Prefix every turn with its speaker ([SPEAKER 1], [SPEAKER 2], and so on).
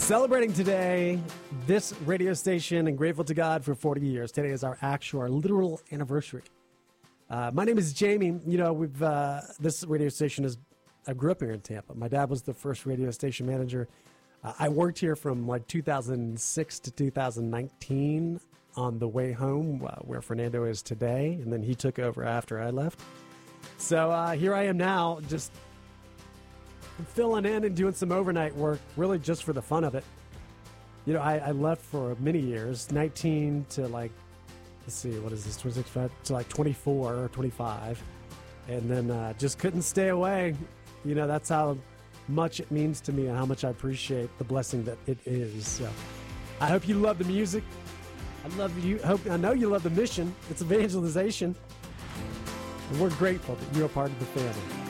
[SPEAKER 1] Celebrating today, this radio station, and grateful to God for 40 years. Today is our literal anniversary. My name is Jamie. You know, this radio station I grew up here in Tampa. My dad was the first radio station manager. I worked here from like 2006 to 2019 on the way home, where Fernando is today, and then he took over after I left. So here I am now, just filling in and doing some overnight work, really just for the fun of it. You know, I left for many years, 19 to like, let's see, what is this, 26, to like 24 or 25, and then just couldn't stay away. You know, that's how much it means to me and how much I appreciate the blessing that it is. So I hope you love the music. I know you love the mission. It's evangelization. And we're grateful that you're a part of the family.